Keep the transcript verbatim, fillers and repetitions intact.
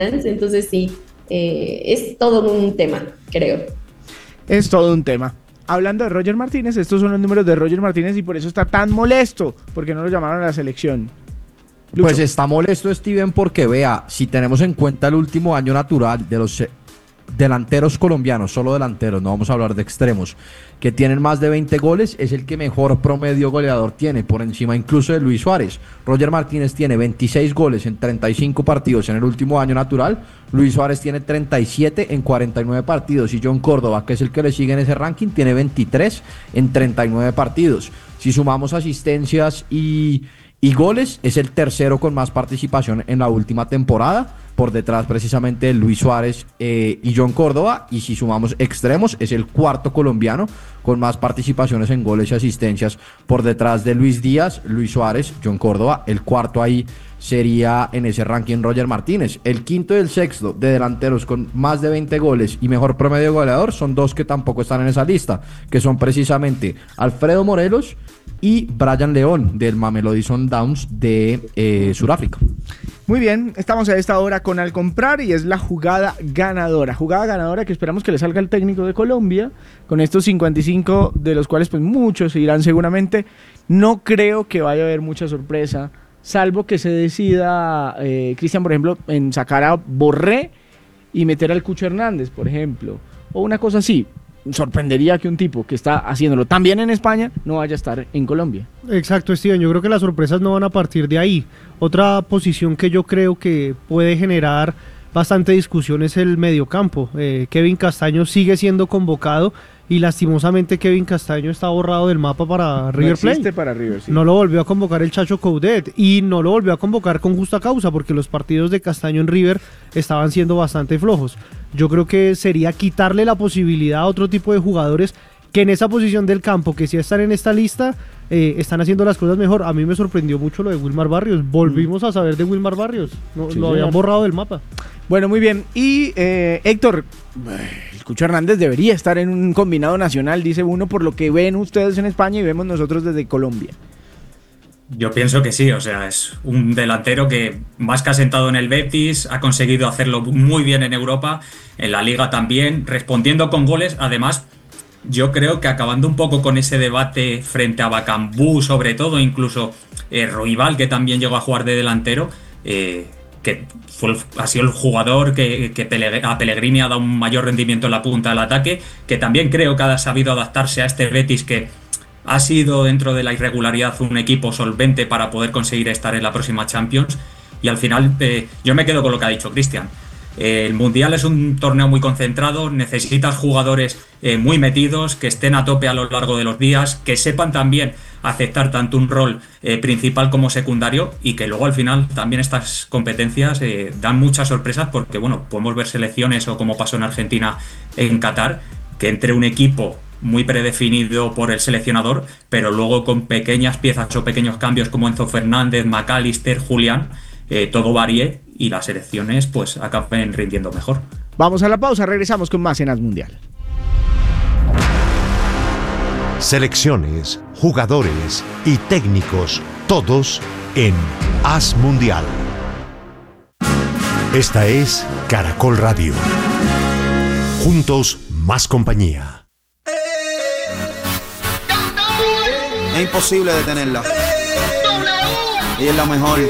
entonces sí, eh, es todo un tema, creo. Es todo un tema. Hablando de Roger Martínez, estos son los números de Roger Martínez y por eso está tan molesto, porque no lo llamaron a la selección. Lucho. Pues está molesto Steven porque vea, si tenemos en cuenta el último año natural de los delanteros colombianos, solo delanteros, no vamos a hablar de extremos, que tienen más de veinte goles, es el que mejor promedio goleador tiene, por encima incluso de Luis Suárez. Roger Martínez tiene veintiséis goles en treinta y cinco partidos en el último año natural, Luis Suárez tiene treinta y siete en cuarenta y nueve partidos, y John Córdoba, que es el que le sigue en ese ranking, tiene veintitrés en treinta y nueve partidos. Si sumamos asistencias y, y goles, es el tercero con más participación en la última temporada, por detrás precisamente de Luis Suárez eh, y John Córdoba, y si sumamos extremos es el cuarto colombiano con más participaciones en goles y asistencias, por detrás de Luis Díaz, Luis Suárez, John Córdoba. El cuarto ahí sería en ese ranking Roger Martínez. El quinto y el sexto de delanteros con más de veinte goles y mejor promedio goleador son dos que tampoco están en esa lista, que son precisamente Alfredo Morelos y Brian León del Mamelodi Sundowns de eh, Sudáfrica. Muy bien, estamos a esta hora con Al Comprar y es la jugada ganadora. Jugada ganadora que esperamos que le salga el técnico de Colombia con estos cincuenta y cinco, de los cuales pues muchos se irán seguramente. No creo que vaya a haber mucha sorpresa, salvo que se decida, eh, Cristian, por ejemplo, en sacar a Borré y meter al Cucho Hernández, por ejemplo, o una cosa así. Sorprendería que un tipo que está haciéndolo tan bien en España no vaya a estar en Colombia. Exacto, Steven, yo creo que las sorpresas no van a partir de ahí. Otra posición que yo creo que puede generar bastante discusión es el mediocampo. eh, Kevin Castaño sigue siendo convocado y lastimosamente Kevin Castaño está borrado del mapa para River Plate. No existe para River, sí. No lo volvió a convocar el Chacho Coudet y no lo volvió a convocar con justa causa porque los partidos de Castaño en River estaban siendo bastante flojos. Yo creo que sería quitarle la posibilidad a otro tipo de jugadores que en esa posición del campo, que sí están en esta lista, eh, están haciendo las cosas mejor. A mí me sorprendió mucho lo de Wilmar Barrios. Volvimos mm. a saber de Wilmar Barrios. No, sí, lo habían borrado del mapa. Bueno, muy bien. Y eh, Héctor, el Cucho Hernández debería estar en un combinado nacional, dice uno, por lo que ven ustedes en España y vemos nosotros desde Colombia. Yo pienso que sí, o sea, es un delantero que más que asentado en el Betis, ha conseguido hacerlo muy bien en Europa, en la Liga también, respondiendo con goles. Además, yo creo que acabando un poco con ese debate frente a Bacambú, sobre todo, incluso eh, Ruibal, que también llegó a jugar de delantero, eh, que fue, ha sido el jugador que, que Pelegr- a Pellegrini ha dado un mayor rendimiento en la punta del ataque, que también creo que ha sabido adaptarse a este Betis que ha sido dentro de la irregularidad un equipo solvente para poder conseguir estar en la próxima Champions. Y al final eh, yo me quedo con lo que ha dicho Cristian. Eh, el Mundial es un torneo muy concentrado, necesitas jugadores eh, muy metidos, que estén a tope a lo largo de los días, que sepan también aceptar tanto un rol eh, principal como secundario, y que luego al final también estas competencias eh, dan muchas sorpresas, porque bueno, podemos ver selecciones, o como pasó en Argentina, en Qatar, que entre un equipo muy predefinido por el seleccionador, pero luego con pequeñas piezas o pequeños cambios como Enzo Fernández, McAllister, Julián, eh, todo varíe y las selecciones pues acaben rindiendo mejor. Vamos a la pausa, regresamos con más en As Mundial. Selecciones, jugadores y técnicos, todos en As Mundial. Esta es Caracol Radio. Juntos, más compañía. Es imposible detenerla. Ella es la mejor.